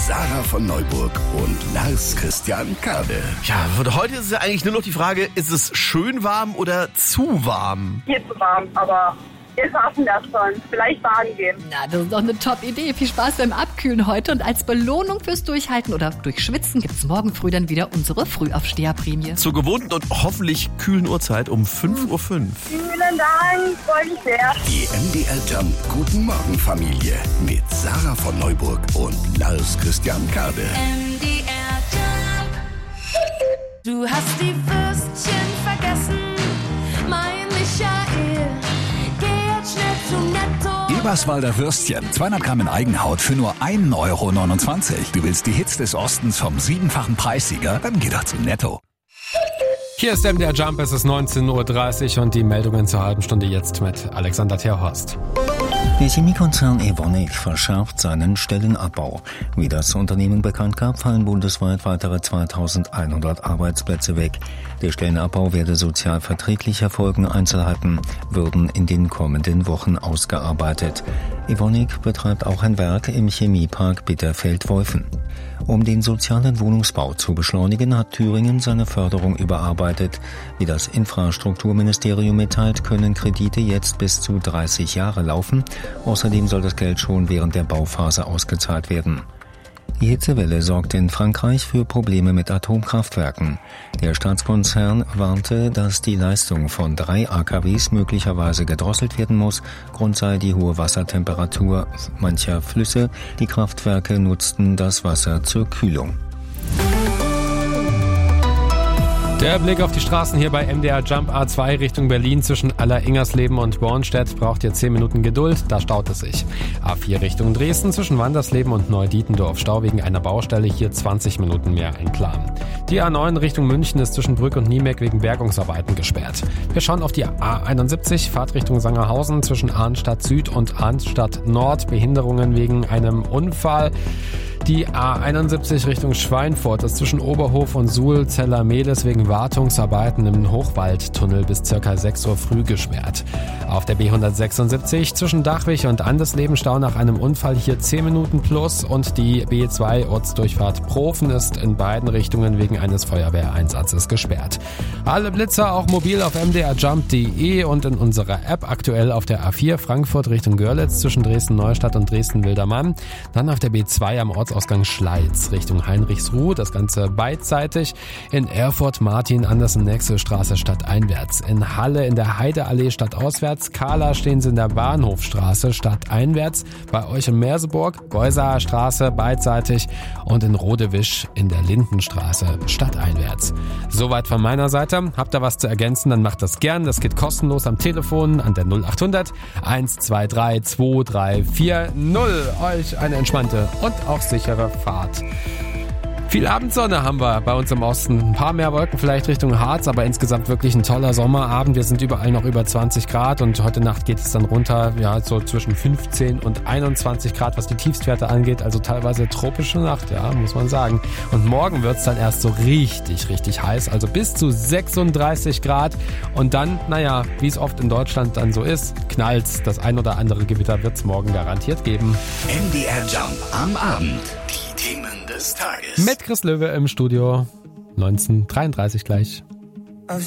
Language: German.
Sarah von Neuburg und Lars Christian Kade. Ja, heute ist ja eigentlich nur noch die Frage, ist es schön warm oder zu warm? Hier zu warm, aber wir schaffen das schon. Vielleicht baden gehen. Na, das ist doch eine Top-Idee. Viel Spaß beim Abkühlen heute. Und als Belohnung fürs Durchhalten oder Durchschwitzen gibt's morgen früh dann wieder unsere Frühaufsteherprämie. Zur gewohnten und hoffentlich kühlen Uhrzeit um 5:05 Uhr. Vielen Dank, freue mich sehr. Die MDR Jump Guten Morgen Familie mit Sarah von Neuburg und Lars Christian Kade. MDR Jump. Du hast die Würstchen vergessen, mein Michael. Geh jetzt schnell zu Netto. Eberswalder Würstchen, 200 Gramm in Eigenhaut für nur 1,29 €. Du willst die Hits des Ostens vom 7-fachen Preissieger? Dann geh doch zu Netto. Hier ist MDR Jump, es ist 19:30 Uhr und die Meldungen zur halben Stunde jetzt mit Alexander Terhorst. Der Chemiekonzern Evonik verschärft seinen Stellenabbau. Wie das Unternehmen bekannt gab, fallen bundesweit weitere 2100 Arbeitsplätze weg. Der Stellenabbau werde sozial verträglich erfolgen. Einzelheiten würden in den kommenden Wochen ausgearbeitet. Evonik betreibt auch ein Werk im Chemiepark Bitterfeld-Wolfen. Um den sozialen Wohnungsbau zu beschleunigen, hat Thüringen seine Förderung überarbeitet. Wie das Infrastrukturministerium mitteilt, können Kredite jetzt bis zu 30 Jahre laufen. Außerdem soll das Geld schon während der Bauphase ausgezahlt werden. Die Hitzewelle sorgte in Frankreich für Probleme mit Atomkraftwerken. Der Staatskonzern warnte, dass die Leistung von 3 AKWs möglicherweise gedrosselt werden muss. Grund sei die hohe Wassertemperatur mancher Flüsse. Die Kraftwerke nutzten das Wasser zur Kühlung. Der Blick auf die Straßen hier bei MDR Jump A2 Richtung Berlin zwischen Aller-Ingersleben und Bornstedt braucht ihr 10 Minuten Geduld, da staut es sich. A4 Richtung Dresden zwischen Wandersleben und Neudietendorf, Stau wegen einer Baustelle, hier 20 Minuten mehr einplanen. Die A9 Richtung München ist zwischen Brück und Niemeck wegen Bergungsarbeiten gesperrt. Wir schauen auf die A71, Fahrtrichtung Sangerhausen zwischen Arnstadt Süd und Arnstadt Nord, Behinderungen wegen einem Unfall. Die A71 Richtung Schweinfurt ist zwischen Oberhof und Suhl-Zeller-Mehlis wegen Wartungsarbeiten im Hochwaldtunnel bis ca. 6 Uhr früh gesperrt. Auf der B176 zwischen Dachwig und Andersleben Stau nach einem Unfall, hier 10 Minuten plus, und die B2 Ortsdurchfahrt Profen ist in beiden Richtungen wegen eines Feuerwehreinsatzes gesperrt. Alle Blitzer auch mobil auf mdrjump.de und in unserer App, aktuell auf der A4 Frankfurt Richtung Görlitz zwischen Dresden-Neustadt und Dresden-Wildermann. Dann auf der B2 am Ortsausgang Schleiz Richtung Heinrichsruh, das Ganze beidseitig. In Erfurt Martin-Andersen-Nächste Straße stadteinwärts. In Halle in der Heideallee stadtauswärts. Kahla stehen sie in der Bahnhofstraße stadteinwärts. Bei euch in Merseburg Geusaer Straße beidseitig und in Rodewisch in der Lindenstraße stadteinwärts. Soweit von meiner Seite. Habt ihr was zu ergänzen, dann macht das gern. Das geht kostenlos am Telefon an der 0800 123 2340. Euch eine entspannte und auch sichere Fahrt. Viel Abendsonne haben wir bei uns im Osten. Ein paar mehr Wolken vielleicht Richtung Harz, aber insgesamt wirklich ein toller Sommerabend. Wir sind überall noch über 20 Grad und heute Nacht geht es dann runter, ja, so zwischen 15 und 21 Grad, was die Tiefstwerte angeht. Also teilweise tropische Nacht, ja, muss man sagen. Und morgen wird es dann erst so richtig, richtig heiß, also bis zu 36 Grad. Und dann, naja, wie es oft in Deutschland dann so ist, knallt's. Das ein oder andere Gewitter wird es morgen garantiert geben. MDR Jump am Abend. Die Themen des Tages. Mit Chris Löwe im Studio. 19:33 gleich.